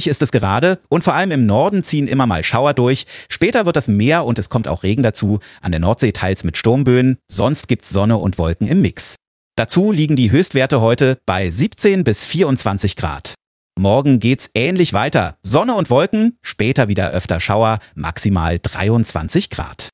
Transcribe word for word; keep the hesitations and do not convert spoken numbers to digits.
Windig ist es gerade und vor allem im Norden ziehen immer mal Schauer durch. Später wird das Meer und es kommt auch Regen dazu, an der Nordsee teils mit Sturmböen. Sonst gibt's Sonne und Wolken im Mix. Dazu liegen die Höchstwerte heute bei siebzehn bis vierundzwanzig Grad. Morgen geht's ähnlich weiter. Sonne und Wolken, später wieder öfter Schauer, maximal dreiundzwanzig Grad.